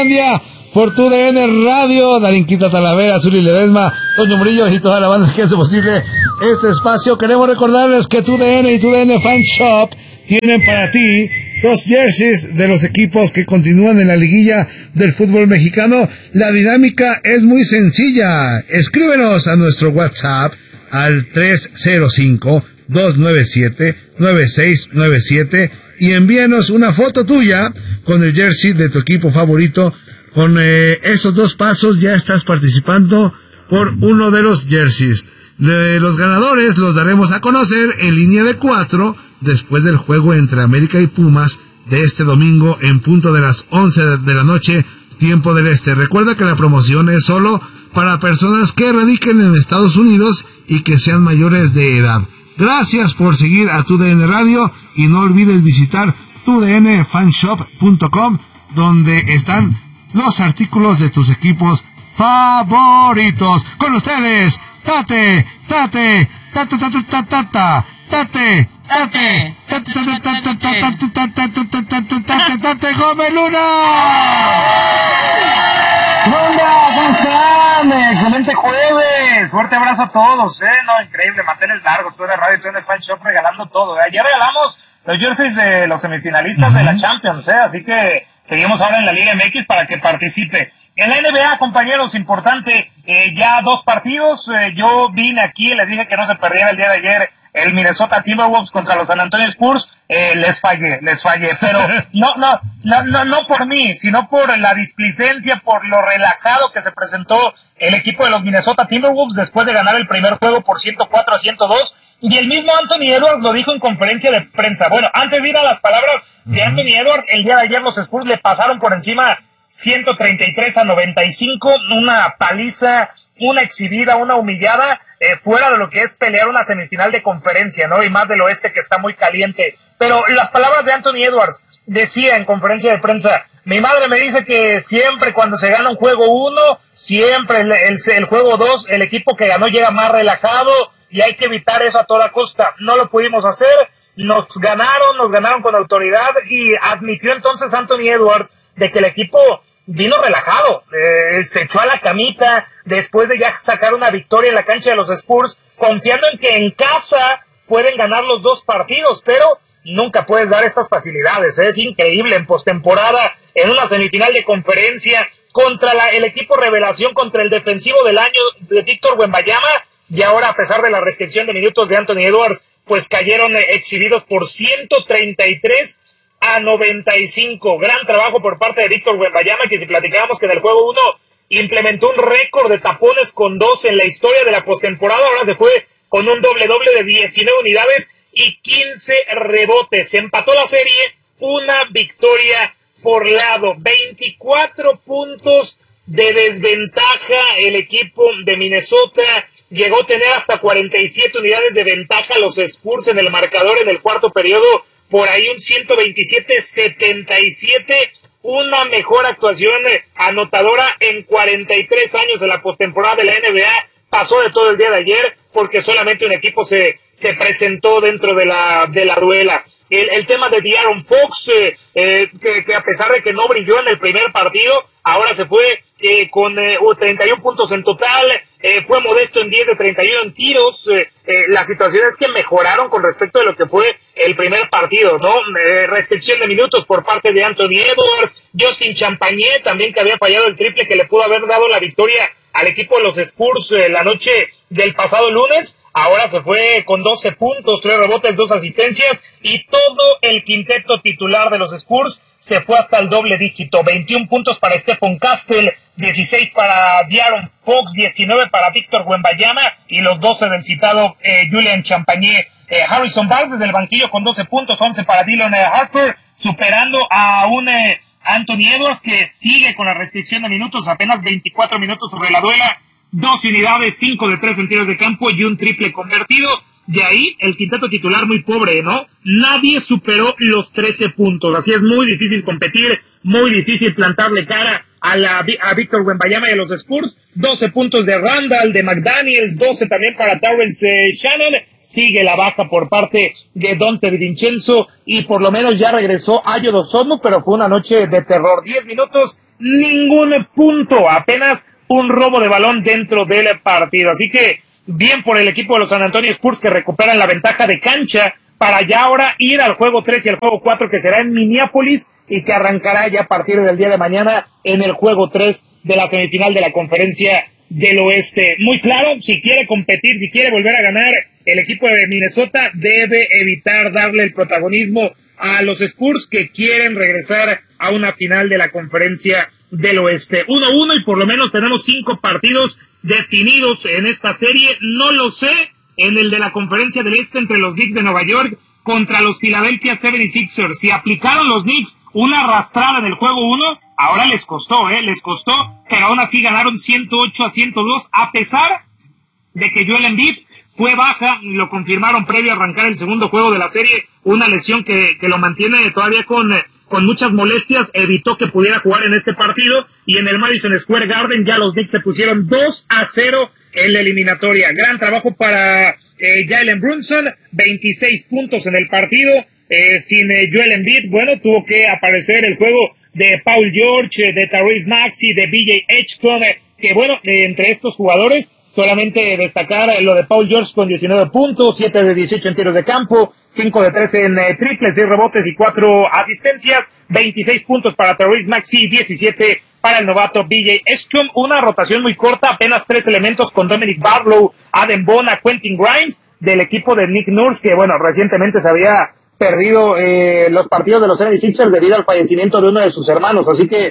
Finlandia, por TUDN Radio, Darinquita Talavera, Zuli Ledesma, Toño Murillo y toda la banda que hace posible este espacio. Queremos recordarles que TUDN y TUDN Fan Shop tienen para ti los jerseys de los equipos que continúan en la liguilla del fútbol mexicano. La dinámica es muy sencilla. Escríbenos a nuestro WhatsApp al 305-297-9697 y envíanos una foto tuya con el jersey de tu equipo favorito. Con esos dos pasos ya estás participando por uno de los jerseys. Los ganadores los daremos a conocer en línea de 4 después del juego entre América y Pumas de este domingo en punto de las 11 de la noche, tiempo del este. Recuerda que la promoción es solo para personas que radiquen en Estados Unidos y que sean mayores de edad. Gracias por seguir a TUDN Radio y no olvides visitar tudnfanshop.com, donde están los artículos de tus equipos favoritos. Con ustedes, Tate Gómez Luna. ¿Cómo están? Excelente jueves. Fuerte abrazo a todos, No, increíble, manteles largos, tú en la radio, tú en el Fan Shop regalando todo, Ayer regalamos los jerseys de los semifinalistas de la Champions, Así que seguimos ahora en la Liga MX para que participe. En la NBA, compañeros, importante, ya 2 partidos. Yo vine aquí y les dije que no se perdiera el día de ayer el Minnesota Timberwolves contra los San Antonio Spurs. Les fallé, pero no por mí, sino por la displicencia, por lo relajado que se presentó el equipo de los Minnesota Timberwolves después de ganar el primer juego por 104-102, y el mismo Anthony Edwards lo dijo en conferencia de prensa. Bueno, antes de ir a las palabras de Anthony Edwards, el día de ayer los Spurs le pasaron por encima 133-95, una paliza, una exhibida, una humillada, fuera de lo que es pelear una semifinal de conferencia, ¿no? Y más del oeste, que está muy caliente. Pero las palabras de Anthony Edwards, decía en conferencia de prensa: mi madre me dice que siempre cuando se gana un juego 1, siempre el juego 2, el equipo que ganó llega más relajado, y hay que evitar eso a toda costa. No lo pudimos hacer, nos ganaron con autoridad, y admitió entonces Anthony Edwards de que el equipo vino relajado, se echó a la camita después de ya sacar una victoria en la cancha de los Spurs, confiando en que en casa pueden ganar los 2 partidos, pero nunca puedes dar estas facilidades, Es increíble en postemporada, en una semifinal de conferencia, contra el equipo revelación, contra el defensivo del año de Víctor Wembanyama, y ahora, a pesar de la restricción de minutos de Anthony Edwards, pues cayeron exhibidos por 133-95. Gran trabajo por parte de Víctor Wembanyama, que si platicábamos que en el juego 1 implementó un récord de tapones con 2 en la historia de la postemporada, ahora se fue con un doble de 19 unidades y 15 rebotes. Se empató la serie, una victoria por lado, 24 puntos de desventaja el equipo de Minnesota. Llegó a tener hasta 47 unidades de ventaja los Spurs en el marcador en el cuarto periodo, por ahí un 127-77, una mejor actuación anotadora en 43 años en la postemporada de la NBA. Pasó de todo el día de ayer, porque solamente un equipo se presentó dentro de la duela. El tema de De'Aaron Fox, que a pesar de que no brilló en el primer partido, ahora se fue con 31 puntos en total, fue modesto en 10 de 31 en tiros. La situación es que mejoraron con respecto de lo que fue el primer partido, ¿no? Restricción de minutos por parte de Anthony Edwards, Justin Champagné también, que había fallado el triple que le pudo haber dado la victoria al equipo de los Spurs la noche del pasado lunes. Ahora se fue con 12 puntos, 3 rebotes, 2 asistencias, y todo el quinteto titular de los Spurs se fue hasta el doble dígito. 21 puntos para Stephon Castle, 16 para De'Aaron Fox, 19 para Víctor Wembanyama y los 12 del citado Julian Champagné. Harrison Barnes desde el banquillo con 12 puntos, 11 para Dylan Harper, superando a un Anthony Edwards que sigue con la restricción de minutos, apenas 24 minutos sobre la duela, 2 unidades, 5 de 3 en tiros de campo y un triple convertido. De ahí el quinteto titular muy pobre, ¿no? Nadie superó los 13 puntos, así es muy difícil competir, muy difícil plantarle cara a Víctor Wembanyama y a los Spurs. 12 puntos de Randall, de McDaniels, 12 también para Terrence Shannon. Sigue la baja por parte de Donte DiVincenzo y por lo menos ya regresó Ayo Dosunmu, pero fue una noche de terror. 10 minutos ningún punto, apenas un robo de balón dentro del partido. Así que bien por el equipo de los San Antonio Spurs, que recuperan la ventaja de cancha para ya ahora ir al juego 3 y al juego 4, que será en Minneapolis y que arrancará ya a partir del día de mañana en el juego 3 de la semifinal de la Conferencia del Oeste. Muy claro, si quiere competir, si quiere volver a ganar, el equipo de Minnesota debe evitar darle el protagonismo a los Spurs, que quieren regresar a una final de la Conferencia del Oeste. 1-1 y por lo menos tenemos 5 partidos definidos en esta serie. No lo sé, en el de la Conferencia del Este entre los Knicks de Nueva York contra los Philadelphia 76ers. Si aplicaron los Knicks una arrastrada en el juego 1, ahora les costó, pero aún así ganaron 108-102, a pesar de que Joel Embiid fue baja, y lo confirmaron previo a arrancar el segundo juego de la serie, una lesión que lo mantiene todavía con muchas molestias, evitó que pudiera jugar en este partido, y en el Madison Square Garden ya los Knicks se pusieron 2-0 en la eliminatoria. Gran trabajo para Jalen Brunson, 26 puntos en el partido, sin Joel Embiid. Bueno, tuvo que aparecer el juego de Paul George, de Tyrese Maxey, de BJ Edgecomb, que bueno, entre estos jugadores, solamente destacar lo de Paul George con 19 puntos, 7 de 18 en tiros de campo, 5 de 13 en triples, 6 rebotes y 4 asistencias, 26 puntos para Tyrese Maxey, 17 para el novato BJ Edgecomb. Una rotación muy corta, apenas 3 elementos con Dominic Barlow, Adem Bona, Quentin Grimes, del equipo de Nick Nurse, que bueno, recientemente se había perdido los partidos de los 76ers debido al fallecimiento de uno de sus hermanos, así que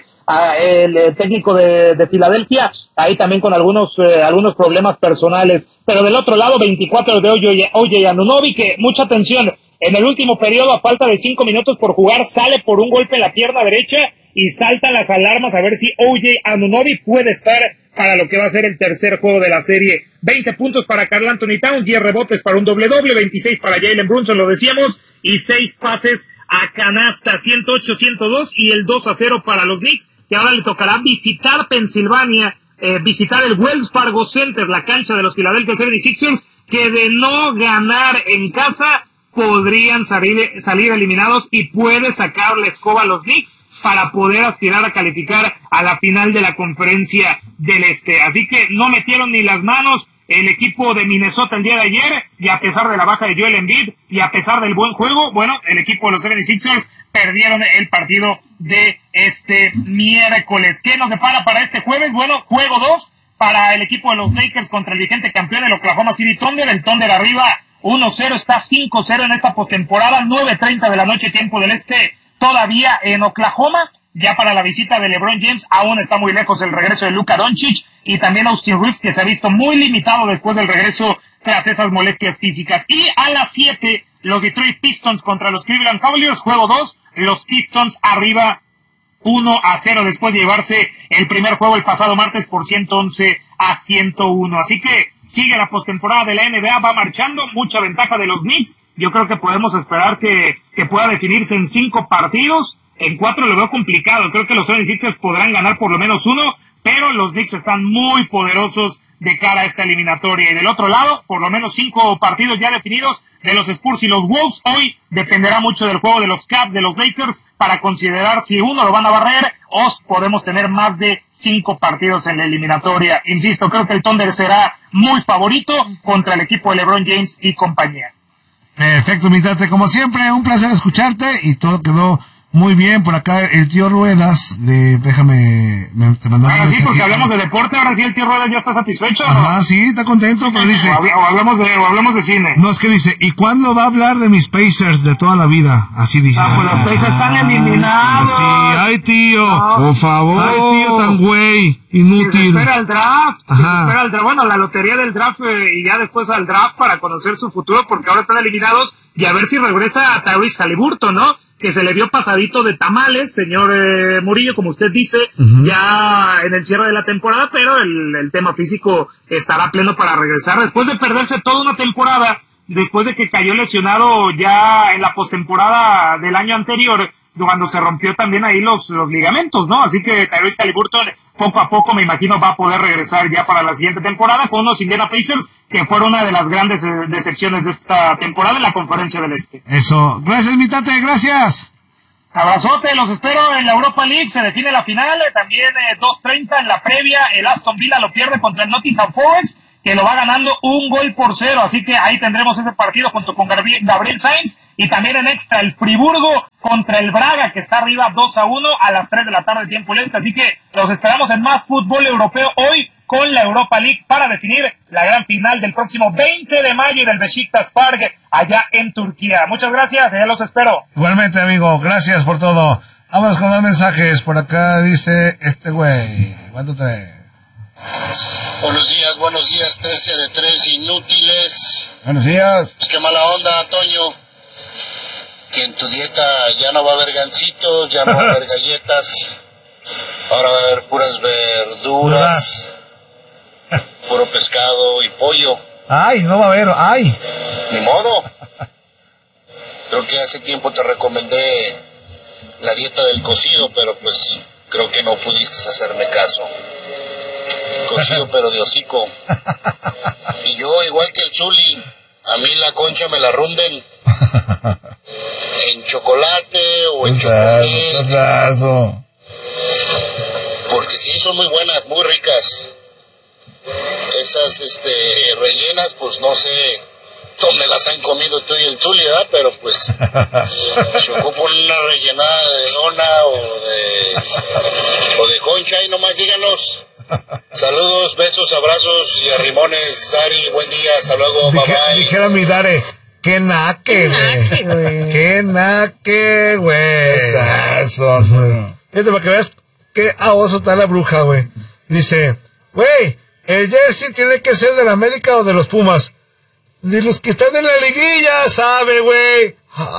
el técnico de Filadelfia, ahí también con algunos problemas personales. Pero del otro lado, 24 de OJ Anunoby, que mucha atención, en el último periodo, a falta de 5 minutos por jugar, sale por un golpe en la pierna derecha y saltan las alarmas a ver si OJ Anunoby puede estar para lo que va a ser el tercer juego de la serie. 20 puntos para Karl Anthony Towns, 10 rebotes para un doble-doble, 26 para Jalen Brunson, lo decíamos, y 6 pases a canasta, 108-102, y el 2-0 para los Knicks, que ahora le tocará visitar Pensilvania, visitar el Wells Fargo Center, la cancha de los Philadelphia 76ers, que de no ganar en casa podrían salir eliminados, y puede sacar la escoba a los Knicks para poder aspirar a calificar a la final de la Conferencia del Este. Así que no metieron ni las manos el equipo de Minnesota el día de ayer, y a pesar de la baja de Joel Embiid y a pesar del buen juego, bueno, el equipo de los 76ers perdieron el partido de este miércoles. ¿Qué nos depara para este jueves? Bueno, juego 2 para el equipo de los Lakers contra el vigente campeón, el Oklahoma City Thunder. El Thunder arriba 1-0, está 5-0 en esta postemporada, 9:30 de la noche, tiempo del este, todavía en Oklahoma. Ya para la visita de LeBron James aún está muy lejos el regreso de Luka Doncic, y también Austin Reeves, que se ha visto muy limitado después del regreso tras esas molestias físicas. Y a las 7, los Detroit Pistons contra los Cleveland Cavaliers, juego 2, los Pistons arriba 1-0 después de llevarse el primer juego el pasado martes por 111-101. Así que sigue la postemporada de la NBA, va marchando, mucha ventaja de los Knicks. Yo creo que podemos esperar que pueda definirse en 5 partidos. En 4 lo veo complicado. Creo que los 76ers podrán ganar por lo menos 1, pero los Knicks están muy poderosos de cara a esta eliminatoria. Y del otro lado, por lo menos 5 partidos ya definidos de los Spurs y los Wolves. Hoy dependerá mucho del juego de los Cavs, de los Lakers, para considerar si uno lo van a barrer o podemos tener más de 5 partidos en la eliminatoria. Insisto, creo que el Thunder será muy favorito contra el equipo de LeBron James y compañía. Perfecto, mi tate, como siempre, un placer escucharte, y todo quedó muy bien. Por acá el tío Ruedas, te mandaba. Ahora sí, porque hablamos de deporte, ahora sí el tío Ruedas ya está satisfecho. Ajá, sí, está contento, pero dice... O hablamos de cine. No, es que dice, ¿y cuándo va a hablar de mis Pacers de toda la vida? Así dice. Pues los Pacers están eliminados. Sí, ay tío, no, por favor. Ay tío, tan güey, inútil. Se espera el draft. Bueno, la lotería del draft, y ya después al draft para conocer su futuro, porque ahora están eliminados, y a ver si regresa a Tyrese Haliburton, ¿no? Que se le vio pasadito de tamales, señor Murillo, como usted dice, ya en el cierre de la temporada, pero el tema físico estará pleno para regresar. Después de perderse toda una temporada, después de que cayó lesionado ya en la postemporada del año anterior, cuando se rompió también ahí los ligamentos, ¿no? Así que Tyrese Haliburton poco a poco, me imagino, va a poder regresar ya para la siguiente temporada con los Indiana Pacers, que fueron una de las grandes decepciones de esta temporada en la Conferencia del Este. Eso, gracias mi tate, gracias. Abrazote, los espero en la Europa League, se define la final, también 2:30 en la previa, el Aston Villa lo pierde contra el Nottingham Forest, que lo va ganando 1-0, así que ahí tendremos ese partido junto con Gabriel Sainz, y también en extra el Friburgo contra el Braga, que está arriba 2-1 a las 3 de la tarde tiempo este, así que los esperamos en más fútbol europeo hoy con la Europa League para definir la gran final del próximo 20 de mayo del Beşiktaş Park allá en Turquía. Muchas gracias, ya los espero. Igualmente, amigo, gracias por todo. Vamos con los mensajes. Por acá dice este güey. ¿Cuánto trae? Buenos días, tercia de tres inútiles. Buenos días. Pues qué mala onda, Toño. Que en tu dieta ya no va a haber gancitos, ya no va a haber galletas. Ahora va a haber puras verduras, puro pescado y pollo. Ay, no va a haber, ay. Ni modo. Creo que hace tiempo te recomendé la dieta del cocido, pero pues creo que no pudiste hacerme caso. Cocido pero de hocico. Y yo, igual que el Zuli, a mí la concha me la runden en chocolate o en chocolate. Porque sí, son muy buenas, muy ricas. Esas rellenas, pues no sé dónde las han comido tú y el Zuli, ¿verdad? Pero pues se ocupan una rellenada de dona o de concha, y nomás díganos. Saludos, besos, abrazos y arrimones, Dari, buen día, hasta luego, bye bye. Dijera mi Dare, qué naque, güey. Qué naque, güey. Eso, güey. Fíjate, para que veas qué oso está la bruja, güey. Dice, güey, el jersey tiene que ser de la América o de los Pumas. De los que están en la liguilla, sabe, güey.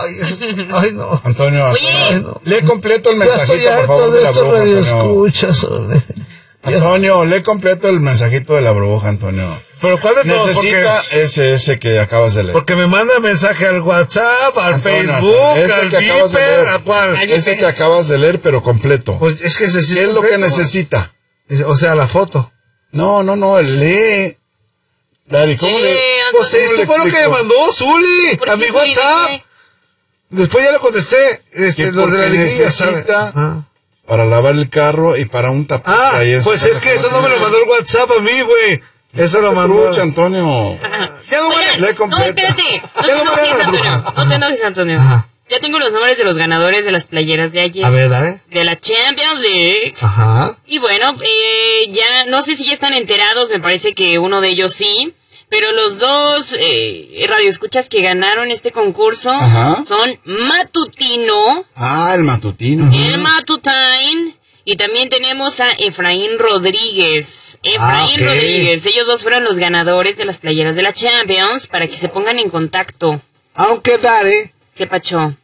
Ay, no. Antonio, Oye, no. Lee completo el mensajito, por favor, de la bruja, Antonio. Antonio, lee completo el mensajito de la bruja, Antonio. Pero ¿cuál de todos? Necesita ese que acabas de leer. Porque me manda mensaje al WhatsApp, al Antonio, Facebook, ese al que acabas de Viper, leer. ¿a cuál? Ese que acabas de leer, pero completo. Pues es que ese sí ¿Qué es lo que completo. necesita? O sea, la foto. No, lee. Dari, ¿cómo le...? Pues ¿cómo esto le fue lo que me explico? mandó Zuli ¿Por a qué mi Zuli? WhatsApp. ¿De qué? Después ya le contesté, Que los de la porque liguilla, ¿sabe? necesita para lavar el carro y para un tapete. Ah, ahí pues es que eso no me lo mandó el WhatsApp a mí, güey. Eso lo mandó. Escucha, Antonio. Ya no Oigan, lee no, completo. espérate. No Ya te no me enojes, hagas la Antonio. bruja. No te enojes, Antonio. Ajá. Ya tengo los nombres de los ganadores de las playeras de ayer. A ver, dale. De la Champions League. Ajá. Y bueno, ya no sé si ya están enterados, me parece que uno de ellos sí. Pero los dos radioescuchas que ganaron este concurso Ajá. son Matutino, El matutino. el Matutine, y también tenemos a Efraín Rodríguez. Efraín ok. Rodríguez, ellos dos fueron los ganadores de las playeras de la Champions, para que se pongan en contacto. Aunque Dare, ¿Qué pacho?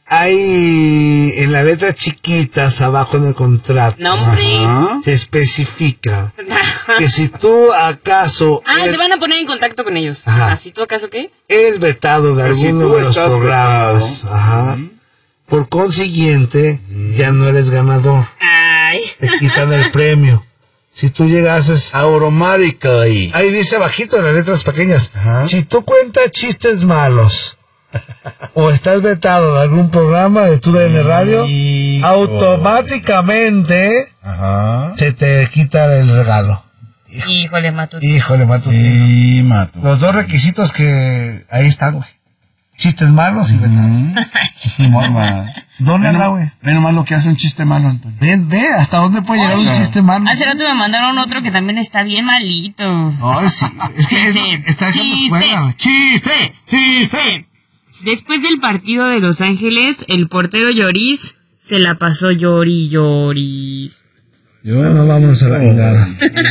hay en las letras chiquitas abajo en el contrato. No, hombre. Ajá. Se especifica que si tú acaso Se van a poner en contacto con ellos. Ajá. ¿Así tú acaso qué? eres vetado de Que si alguno tú de los estás programas, vetado. ajá, por consiguiente, ya no eres ganador. Ay. Te quitan el premio. Si tú llegases Auromárica ahí. ahí dice abajito en las letras pequeñas, Ajá. si tú cuentas chistes malos o estás vetado de algún programa de tu DN Radio, Hijo. automáticamente Ajá. se te quita el regalo. Híjole, Matutino. Híjole, Matutino. Y mato. Los dos requisitos que ahí están, güey. Chistes malos y vetado. Dónala, güey. Ve nomás lo que hace un chiste malo, Antonio. Ve, hasta dónde puede llegar un chiste malo. Hace rato me mandaron otro que también está bien malito. Ay, sí, es que Dice, está haciendo escuela, güey. ¡Chiste! Después del partido de Los Ángeles, el portero Lloris se la pasó Lloris. Bueno, vámonos a la vengada.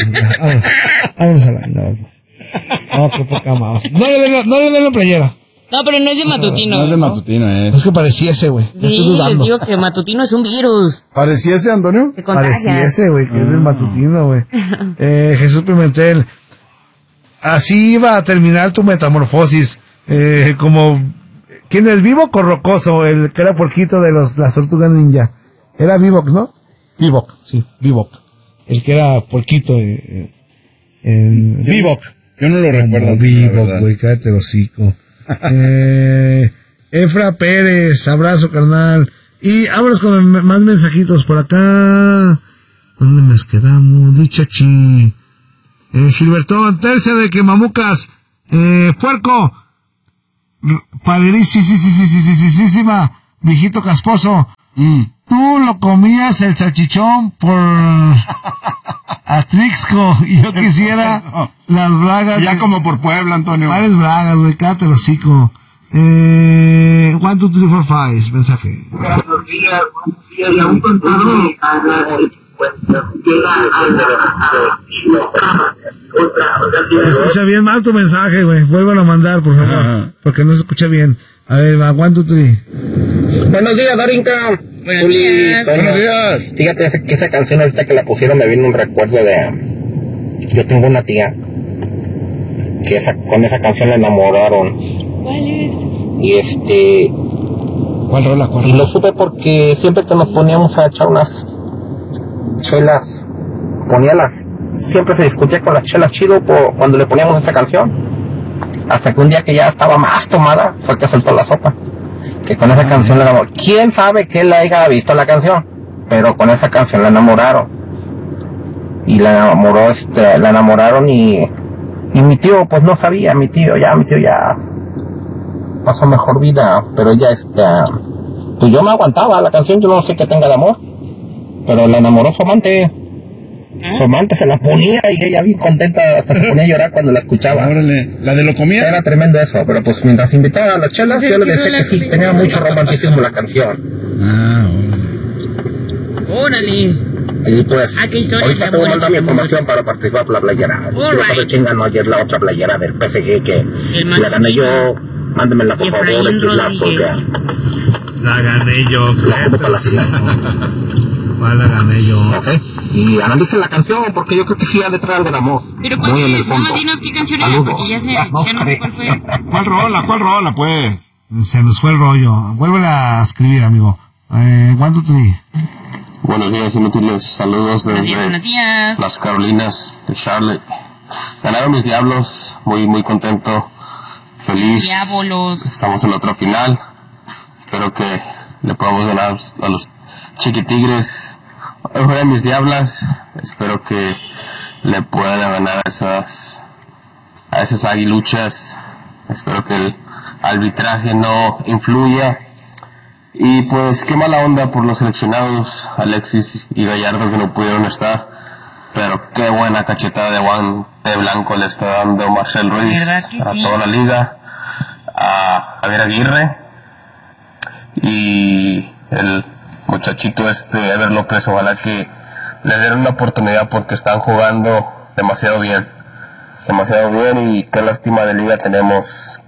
Vámonos a la vengada. No, qué poca más. No le den la playera. No, pero no es de Matutino. No es de matutino, Es que pareciese, güey. Ya estoy Sí, les dudando. digo que Matutino es un virus. ¿Pareciese, Antonio? Se contagia. Pareciese, güey, que es del matutino, güey. Jesús Pimentel. Así iba a terminar tu metamorfosis. Como... ¿Quién es Vivok o Rocoso? El que era porquito de las tortugas ninja. Era Vivok, ¿no? Vivok, sí, Vivok. El que era porquito. Vivok. Yo no lo recuerdo. Vivok, güey, cállate el hocico. Efra Pérez, abrazo, carnal. Y vámonos con más mensajitos por acá. ¿Dónde me quedamos? Dichachi. Gilberto, tercia de que mamucas. Puerco. Palerísima. Viejito casposo. Tú lo comías el salchichón por Atrixco y yo quisiera las bragas. Ya como por Puebla, Antonio. ¿Cuáles bragas, güey? Cállate el hocico. 1, 2, 3, 4, 5, mensaje. Buenos días, y aún con todo, Se escucha bien mal tu mensaje, güey. Vuélvelo a mandar, por favor. Porque no se escucha bien. A ver, va, 1, 2, 3. Buenos días, Darinka. Buenos días. Buenos días. Fíjate que esa canción ahorita que la pusieron me vino un recuerdo de... Yo tengo una tía que con esa canción la enamoraron. ¿Cuál es? Y ¿Cuál rola? Y lo supe porque siempre que nos poníamos a echar unas chelas, siempre se discutía con las chelas chido cuando le poníamos esa canción. Hasta que un día que ya estaba más tomada, fue que soltó la sopa. Que con esa canción la enamoró. ¿Quién sabe que él haya visto la canción? Pero con esa canción la enamoraron. Y la enamoraron y mi tío pues no sabía, mi tío ya pasó mejor vida, pero ella pues yo me aguantaba la canción, yo no sé qué tenga de amor, pero la enamoró su amante. Su amante se la ponía y ella bien contenta, hasta se ponía a llorar cuando la escuchaba. Órale, ¿la de lo comía? Era tremendo eso, pero pues mientras invitaba a las chelas, yo le decía que sí, tenía mucho romanticismo la canción. Órale. Y pues, ¿qué historia? ahorita te voy a mandar mi información para participar por la playera. Quiero saber quién ganó ayer la otra playera del PSG, que si la gané yo, mándemela por favor, porque La gané yo, la ocupo para la final. La gané yo. Ok. Y analicen la canción, porque yo creo que sí ha de traer del amor. Pero ¿cuál muy en el es? Nada fondo. más dinos qué canción era, Saludos. porque ya no sé cuál fue. ¿Cuál rola, pues? Se nos fue el rollo. Vuélvela a escribir, amigo. 1, 2, 3. Buenos días, inútiles. Saludos desde Buenos días. las Carolinas de Charlotte. Ganaron mis Diablos. Muy, muy contento. Feliz. Diablos. Estamos en la otra final. Espero que le podamos ganar a los Chiquitigres. Hoy juegan mis Diablas. Espero que le puedan ganar a esas aguiluchas. Espero que el arbitraje no influya. Y pues qué mala onda por los seleccionados, Alexis y Gallardo, que no pudieron estar. Pero qué buena cachetada de guante blanco le está dando Marcel Ruiz a sí? toda la liga, a Javier Aguirre y el muchachito Ever López. Ojalá que le den una oportunidad porque están jugando demasiado bien y qué lástima de liga tenemos.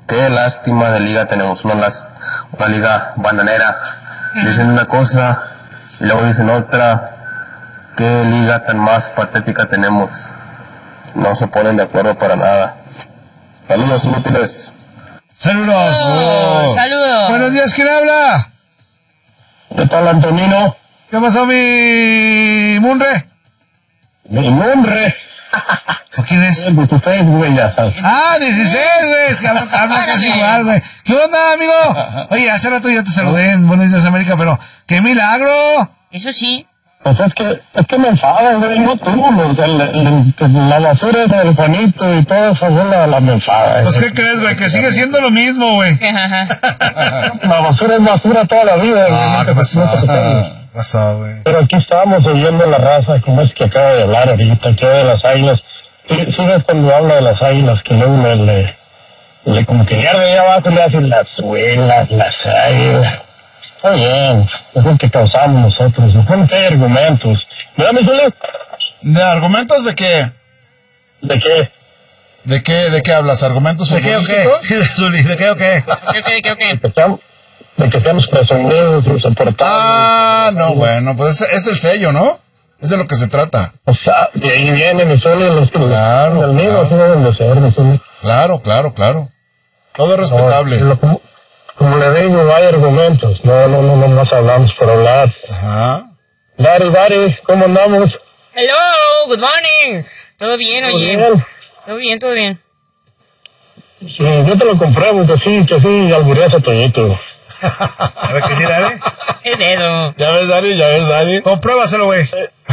Una liga bananera. Dicen una cosa y luego dicen otra. Qué liga tan más patética tenemos. No se ponen de acuerdo para nada. Saludos, inútiles. Saludos. Saludos. Buenos días, ¿quién habla? ¿Qué tal, Antonino? ¿Qué pasó, mi Munre? Mi nombre. ¿O quién es? 16, güey, ya sabes. 16, güey. Habla casi igual, güey. ¿Qué onda, amigo? Oye, hace rato ya te saludé en Buenos Días América, pero ¡qué milagro! Eso sí. Pues es que me enfada, güey, no tú, la basura del Juanito y todo eso, la me enfada. Pues, ¿qué crees, güey? Que sigue siendo lo mismo, güey. La basura es basura toda la vida, güey. ¿Qué pasó, güey? Pero aquí estábamos oyendo la raza, como es que acaba de hablar ahorita, que de las águilas. ¿Sigues cuando habla de las águilas, que luego le como que ya de allá abajo le hacen las suelas, las águilas? Está bien, es lo que causamos nosotros. Supone que hay argumentos. ¿Verdad, mi Zuli? ¿De argumentos de qué? ¿De qué? ¿De qué hablas? ¿Argumentos ¿De qué o qué? Zuli, ¿de qué o qué? ¿De qué? De que seamos presumidos, insoportables. No, bueno, pues es el sello, ¿no? Es de lo que se trata. O sea, de ahí vienen mi Zuli, los que Claro, el mío, así deben de ser, mi Zuli. Claro. Todo es respetable. Como le digo, hay argumentos. No más hablamos por hablar. Ajá. Dari, ¿cómo andamos? Hello, good morning. ¿Todo bien, oye? Todo bien. Sí, yo te lo compré, que sí, albureas a Toñito. A ver qué sí, Dani. ¿Qué es eso? Ya ves, Dani. Compruébaselo, güey.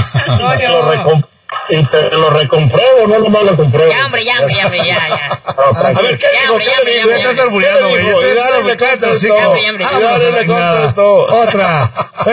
Y te lo recompruebo, no nomás lo compruebo. Ya, hombre, ya. A ver, ¿qué dijo? ¿Qué le dijo? Ya estás albureando, güey. Dale, le contestó. Otra.